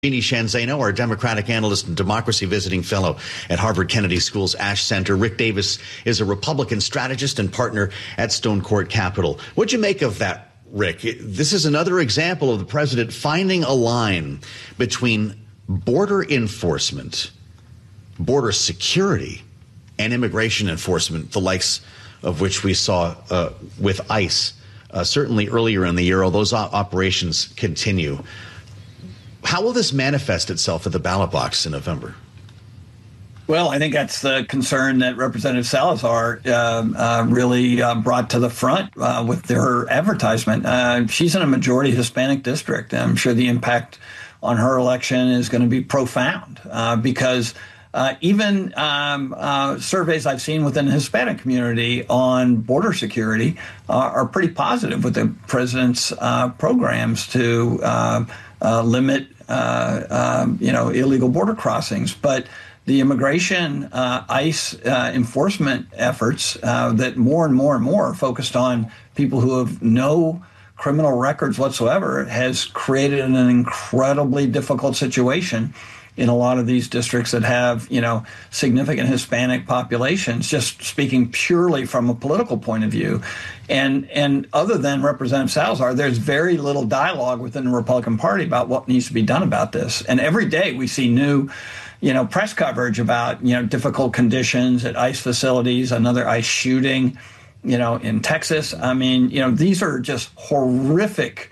Jeannie Sheehan Zaino, our Democratic analyst and democracy visiting fellow at Harvard Kennedy School's Ash Center. Rick Davis is a Republican strategist and partner at Stone Court Capital. What'd you make of that, Rick? This is another example of the president finding a line between border enforcement, border security, and immigration enforcement, the likes of which we saw with ICE, certainly earlier in the year, although those operations continue. How will this manifest itself at the ballot box in November? Well, I think that's the concern that Representative Salazar really brought to the front with her advertisement. She's in a majority Hispanic district. I'm sure the impact on her election is going to be profound because even surveys I've seen within the Hispanic community on border security are pretty positive with the president's programs to limit, illegal border crossings. But the immigration ICE enforcement efforts that more and more are focused on people who have no criminal records whatsoever has created an incredibly difficult situation in a lot of these districts that have, significant Hispanic populations, just speaking purely from a political point of view. And other than Representative Salazar, there's very little dialogue within the Republican Party about what needs to be done about this. And every day we see new, press coverage about, difficult conditions at ICE facilities, another ICE shooting, in Texas. I mean, these are just horrific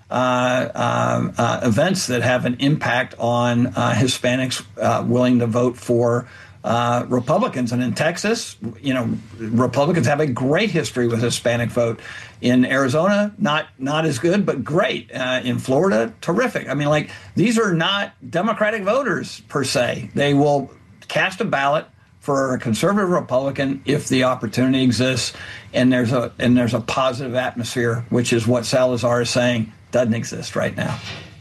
events that have an impact on Hispanics willing to vote for Republicans. And in Texas, Republicans have a great history with Hispanic vote. In Arizona, not as good, but great. In Florida, terrific. I mean, these are not Democratic voters per se. They will cast a ballot for a conservative Republican if the opportunity exists and there's a positive atmosphere, which is what Salazar is saying doesn't exist right now.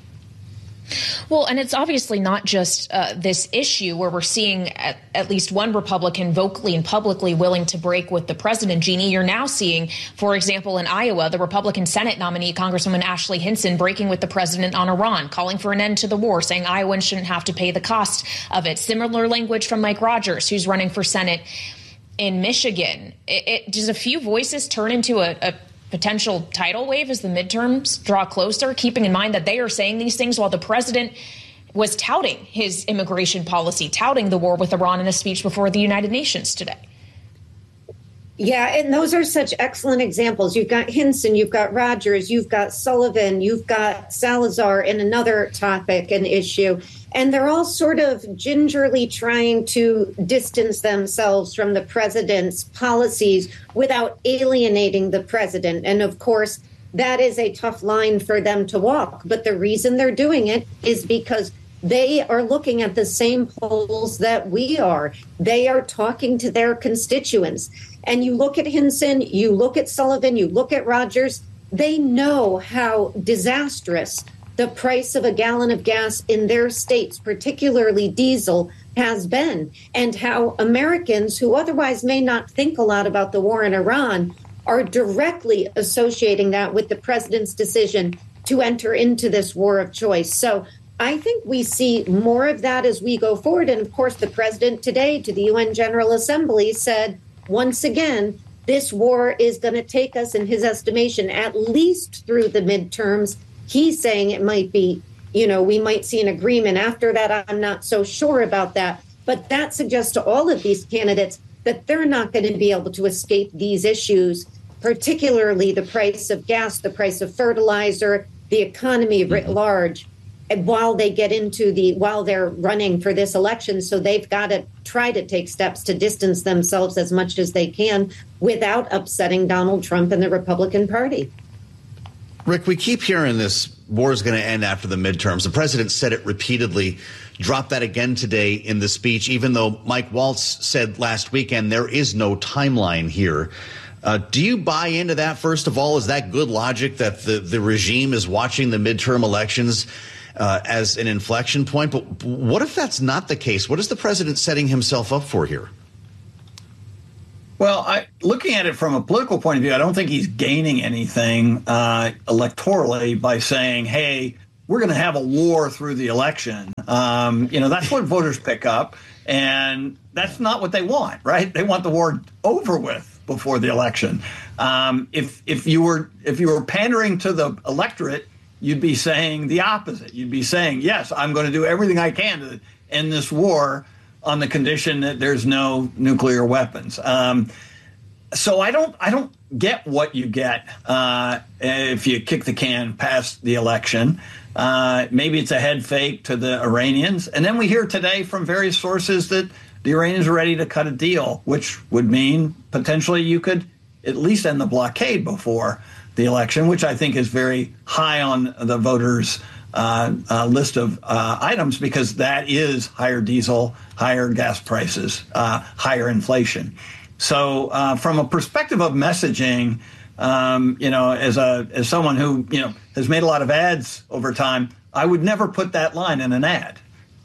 Well, and it's obviously not just this issue where we're seeing at least one Republican vocally and publicly willing to break with the president, Jeannie. You're now seeing, for example, in Iowa, the Republican Senate nominee, Congresswoman Ashley Hinson, breaking with the president on Iran, calling for an end to the war, saying Iowans shouldn't have to pay the cost of it. Similar language from Mike Rogers, who's running for Senate in Michigan. Does a few voices turn into a potential tidal wave as the midterms draw closer, keeping in mind that they are saying these things while the president was touting his immigration policy, touting the war with Iran in a speech before the United Nations today? Yeah, and those are such excellent examples. You've got Hinson, you've got Rogers, you've got Sullivan, you've got Salazar in another topic and issue. And they're all sort of gingerly trying to distance themselves from the president's policies without alienating the president. And of course, that is a tough line for them to walk. But the reason they're doing it is because they are looking at the same polls that we are. They are talking to their constituents. And you look at Hinson, you look at Sullivan, you look at Rogers, they know how disastrous the price of a gallon of gas in their states, particularly diesel, has been, and how Americans who otherwise may not think a lot about the war in Iran are directly associating that with the president's decision to enter into this war of choice. So I think we see more of that as we go forward. And of course, the president today to the UN General Assembly said, once again, this war is going to take us, in his estimation, at least through the midterms. He's saying it might be, we might see an agreement after that. I'm not so sure about that. But that suggests to all of these candidates that they're not going to be able to escape these issues, particularly the price of gas, the price of fertilizer, the economy writ large, while they're running for this election. So they've got to try to take steps to distance themselves as much as they can without upsetting Donald Trump and the Republican Party. Rick, we keep hearing this war is going to end after the midterms. The president said it repeatedly, dropped that again today in the speech, even though Mike Waltz said last weekend there is no timeline here. Do you buy into that, first of all? Is that good logic that the regime is watching the midterm elections as an inflection point? But what if that's not the case? What is the president setting himself up for here? Well, looking at it from a political point of view, I don't think he's gaining anything electorally by saying, hey, we're going to have a war through the election. That's what voters pick up. And that's not what they want, right? They want the war over with before the election. If you were pandering to the electorate, you'd be saying the opposite. You'd be saying, yes, I'm going to do everything I can to end this war on the condition that there's no nuclear weapons. So I don't get what you get if you kick the can past the election. Maybe it's a head fake to the Iranians. And then we hear today from various sources that the Iranians are ready to cut a deal, which would mean potentially you could at least end the blockade before the election, which I think is very high on the voters' list of items, because that is higher diesel, higher gas prices, higher inflation. So from a perspective of messaging, as someone who, has made a lot of ads over time, I would never put that line in an ad.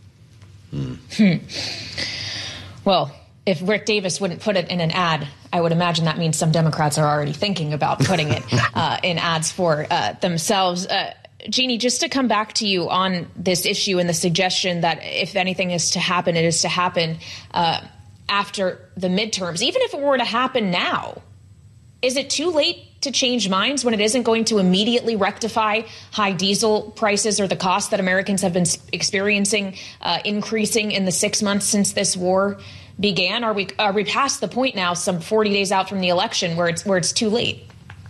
Well, if Rick Davis wouldn't put it in an ad, I would imagine that means some Democrats are already thinking about putting it in ads for themselves. Jeannie, just to come back to you on this issue and the suggestion that if anything is to happen, it is to happen after the midterms. Even if it were to happen now, is it too late to change minds when it isn't going to immediately rectify high diesel prices or the costs that Americans have been experiencing increasing in the 6 months since this war began? Are we past the point now, some 40 days out from the election, where it's too late?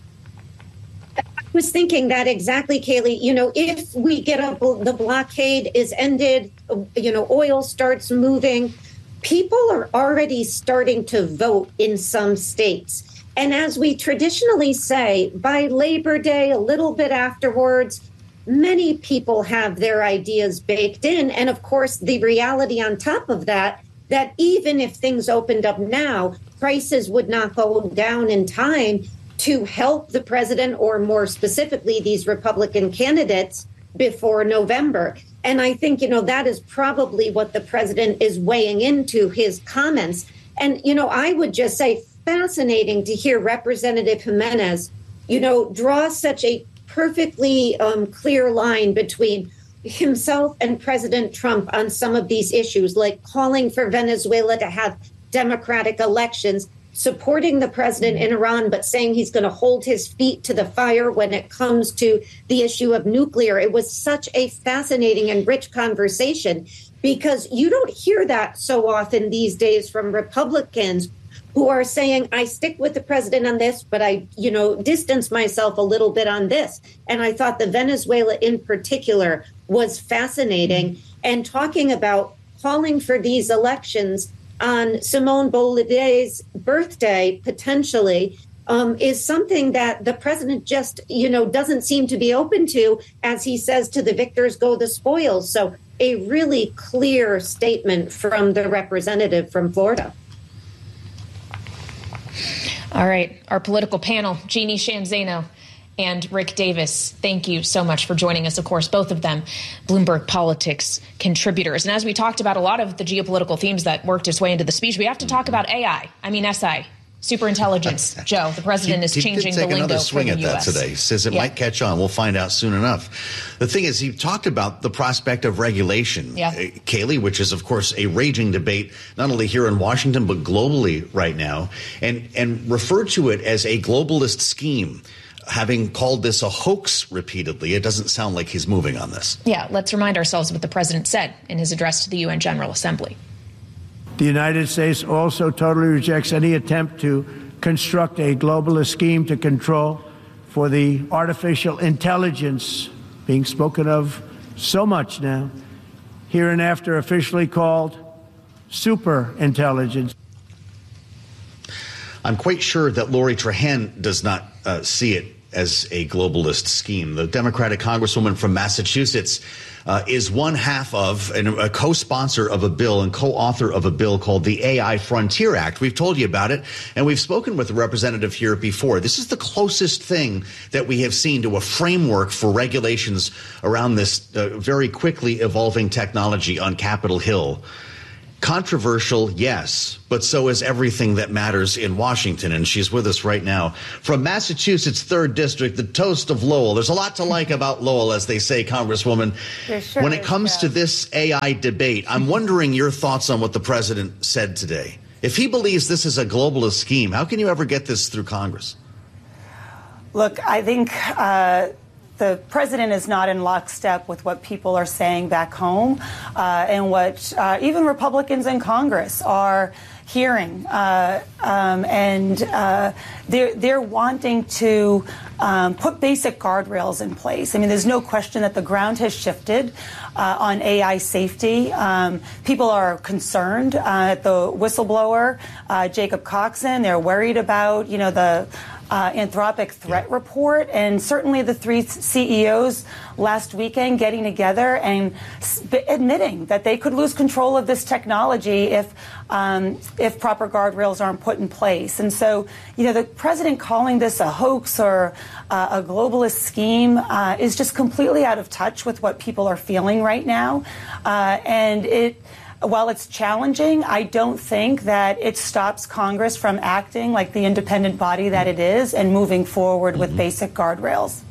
I was thinking that exactly, Kayleigh. If we get the blockade is ended, oil starts moving, people are already starting to vote in some states. And as we traditionally say, by Labor Day, a little bit afterwards, many people have their ideas baked in. And of course, the reality on top of that even if things opened up now, prices would not go down in time to help the president, or more specifically, these Republican candidates before November. And I think, that is probably what the president is weighing into his comments. And, I would just say, fascinating to hear Representative Jimenez, draw such a perfectly clear line between himself and President Trump on some of these issues, like calling for Venezuela to have democratic elections, supporting the president in Iran, but saying he's going to hold his feet to the fire when it comes to the issue of nuclear. It was such a fascinating and rich conversation, because you don't hear that so often these days from Republicans who are saying, I stick with the president on this, but I, distance myself a little bit on this. And I thought the Venezuela in particular was fascinating, and talking about calling for these elections on Simone Bolivar's birthday, potentially, is something that the president just, doesn't seem to be open to, as he says, to the victors go the spoils. So a really clear statement from the representative from Florida. All right. Our political panel, Jeannie Sheehan Zaino and Rick Davis, thank you so much for joining us. Of course, both of them Bloomberg Politics contributors. And as we talked about a lot of the geopolitical themes that worked its way into the speech, we have to talk about SI, superintelligence. Joe, the president is changing the lingo for the U.S. He did take another swing at that today. He says it might catch on. We'll find out soon enough. The thing is, he talked about the prospect of regulation, Kayleigh, which is, of course, a raging debate, not only here in Washington, but globally right now, and referred to it as a globalist scheme. Having called this a hoax repeatedly, it doesn't sound like he's moving on this. Yeah, let's remind ourselves what the president said in his address to the UN General Assembly. The United States also totally rejects any attempt to construct a globalist scheme to control for the artificial intelligence being spoken of so much now, hereinafter officially called superintelligence. I'm quite sure that Lori Trahan does not see it as a globalist scheme. The Democratic Congresswoman from Massachusetts is one half of and a co-sponsor of a bill and co-author of a bill called the AI Frontier Act. We've told you about it, and we've spoken with the representative here before. This is the closest thing that we have seen to a framework for regulations around this very quickly evolving technology on Capitol Hill. Controversial, yes, but so is everything that matters in Washington. And she's with us right now from Massachusetts' 3rd District, the toast of Lowell. There's a lot to like about Lowell, as they say, Congresswoman. Sure when it comes to this AI debate, I'm wondering your thoughts on what the president said today. If he believes this is a globalist scheme, how can you ever get this through Congress? Look, I think the president is not in lockstep with what people are saying back home and what even Republicans in Congress are hearing. They're wanting to put basic guardrails in place. I mean, there's no question that the ground has shifted on AI safety. People are concerned at the whistleblower, Jacob Coxon. They're worried about, the Anthropic threat report, and certainly the 3 CEOs last weekend getting together and admitting that they could lose control of this technology if proper guardrails aren't put in place. And so, the president calling this a hoax or a globalist scheme is just completely out of touch with what people are feeling right now. While it's challenging, I don't think that it stops Congress from acting like the independent body that it is and moving forward with basic guardrails.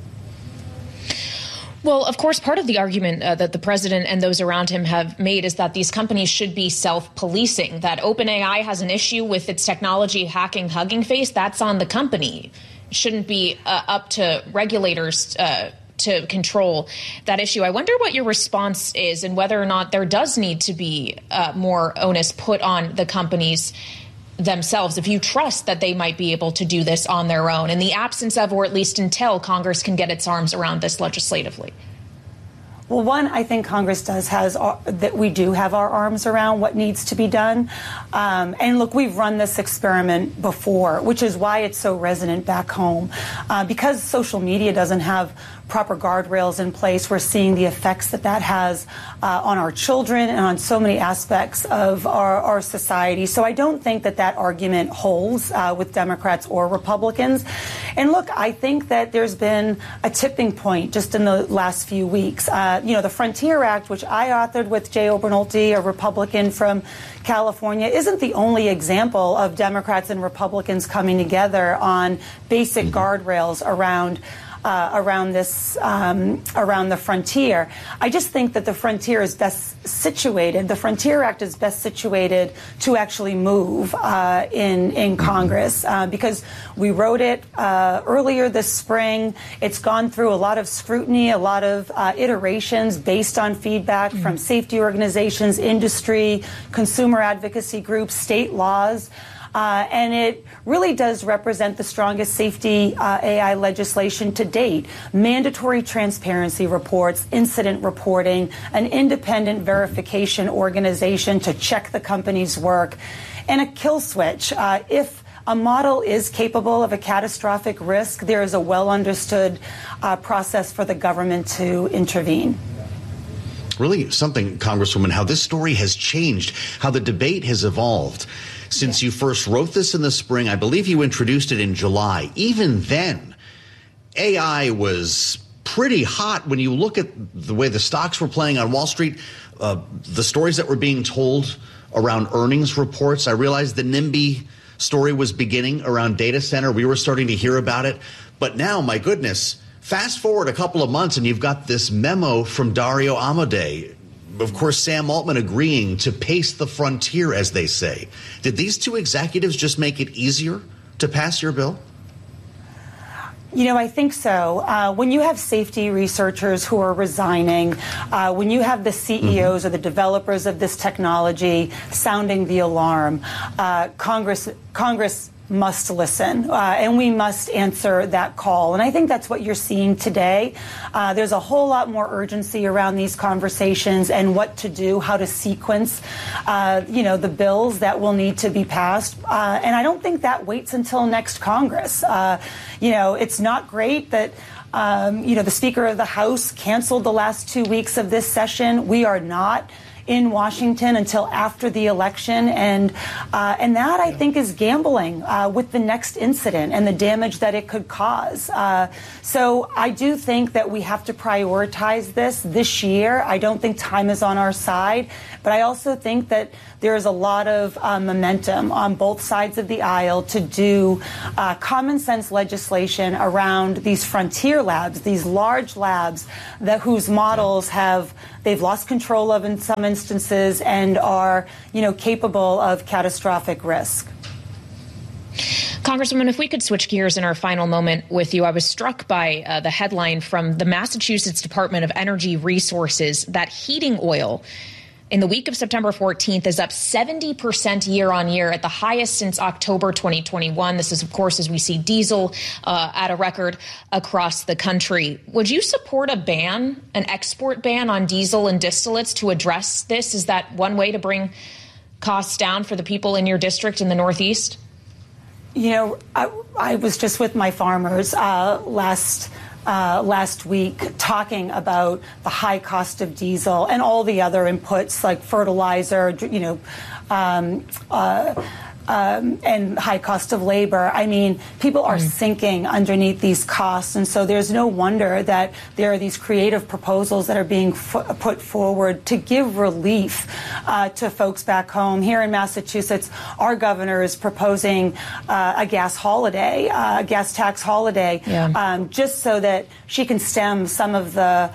Well, of course, part of the argument that the president and those around him have made is that these companies should be self-policing, that OpenAI has an issue with its technology hacking Hugging Face. That's on the company. It shouldn't be up to regulators to control that issue. I wonder what your response is and whether or not there does need to be more onus put on the companies themselves, if you trust that they might be able to do this on their own in the absence of, or at least until Congress can get its arms around this legislatively. Well, one, I think Congress that we do have our arms around what needs to be done. And look, we've run this experiment before, which is why it's so resonant back home. Because social media doesn't have proper guardrails in place, we're seeing the effects that has on our children and on so many aspects of our society. So I don't think that argument holds with Democrats or Republicans. And look, I think that there's been a tipping point just in the last few weeks. The Frontier Act, which I authored with Jay Obernolte, a Republican from California, isn't the only example of Democrats and Republicans coming together on basic guardrails around the frontier. I just think that the frontier is best situated. The Frontier Act is best situated to actually move in Congress because we wrote it earlier this spring. It's gone through a lot of scrutiny, a lot of iterations based on feedback from safety organizations, industry, consumer advocacy groups, state laws. And it really does represent the strongest safety AI legislation to date. Mandatory transparency reports, incident reporting, an independent verification organization to check the company's work, and a kill switch. If a model is capable of a catastrophic risk, there is a well-understood process for the government to intervene. Really something, Congresswoman, how this story has changed, how the debate has evolved. Since you first wrote this in the spring, I believe you introduced it in July. Even then, AI was pretty hot when you look at the way the stocks were playing on Wall Street, the stories that were being told around earnings reports. I realized the NIMBY story was beginning around data center. We were starting to hear about it. But now, my goodness, fast forward a couple of months and you've got this memo from Dario Amodei. Of course, Sam Altman agreeing to pace the frontier, as they say. Did these two executives just make it easier to pass your bill? I think so. When you have safety researchers who are resigning, when you have the CEOs or the developers of this technology sounding the alarm, Congress must listen, and we must answer that call. And I think that's what you're seeing today. There's a whole lot more urgency around these conversations and what to do, how to sequence, the bills that will need to be passed. And I don't think that waits until next Congress. It's not great that the Speaker of the House canceled the last 2 weeks of this session. We are not in Washington until after the election. And that, I think, is gambling with the next incident and the damage that it could cause. So I do think that we have to prioritize this year. I don't think time is on our side, but I also think that there is a lot of momentum on both sides of the aisle to do common sense legislation around these frontier labs, these large labs whose models they've lost control of in some instances and are, capable of catastrophic risk. Congresswoman, if we could switch gears in our final moment with you, I was struck by the headline from the Massachusetts Department of Energy Resources that heating oil in the week of September 14th is up 70% year on year at the highest since October 2021. This is, of course, as we see diesel at a record across the country. Would you support a ban, an export ban on diesel and distillates to address this? Is that one way to bring costs down for the people in your district in the Northeast? I was just with my farmers last week talking about the high cost of diesel and all the other inputs like fertilizer, and high cost of labor. I mean, people are sinking underneath these costs. And so there's no wonder that there are these creative proposals that are being put forward to give relief to folks back home. Here in Massachusetts, our governor is proposing a gas holiday, a gas tax holiday, just so that she can stem some of the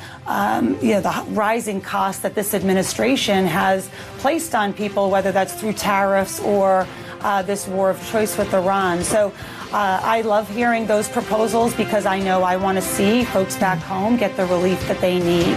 rising costs that this administration has placed on people, whether that's through tariffs or this war of choice with Iran. So I love hearing those proposals because I know I want to see folks back home get the relief that they need.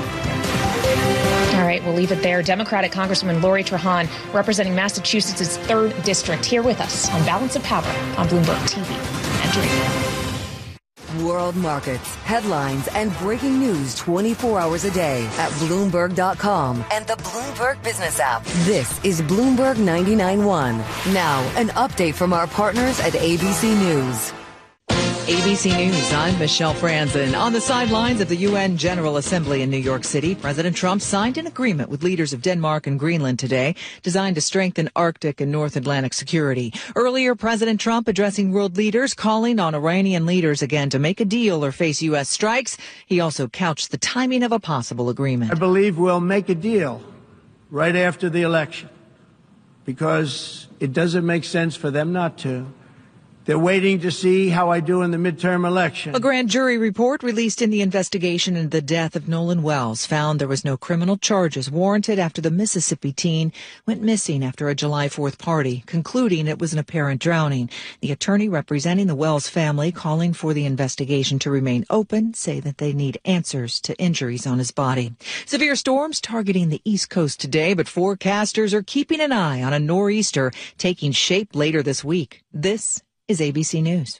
All right, we'll leave it there. Democratic Congresswoman Lori Trahan, representing Massachusetts' 3rd District, here with us on Balance of Power on Bloomberg TV and Radio. World markets, headlines, and breaking news 24 hours a day at Bloomberg.com and the Bloomberg Business app. This is Bloomberg 99.1. Now, an update from our partners at ABC News. ABC News, I'm Michelle Franzen. On the sidelines of the UN General Assembly in New York City, President Trump signed an agreement with leaders of Denmark and Greenland today designed to strengthen Arctic and North Atlantic security. Earlier, President Trump addressing world leaders, calling on Iranian leaders again to make a deal or face U.S. strikes. He also couched the timing of a possible agreement. I believe we'll make a deal right after the election because it doesn't make sense for them not to. They're waiting to see how I do in the midterm election. A grand jury report released in the investigation into the death of Nolan Wells found there was no criminal charges warranted after the Mississippi teen went missing after a July 4th party, concluding it was an apparent drowning. The attorney representing the Wells family, calling for the investigation to remain open, say that they need answers to injuries on his body. Severe storms targeting the East Coast today, but forecasters are keeping an eye on a nor'easter taking shape later this week. This is ABC News.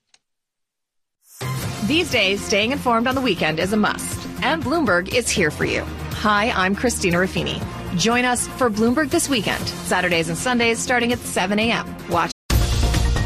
These days, staying informed on the weekend is a must, and Bloomberg is here for you. Hi, I'm Christina Ruffini. Join us for Bloomberg This Weekend, Saturdays and Sundays starting at 7 a.m. Watch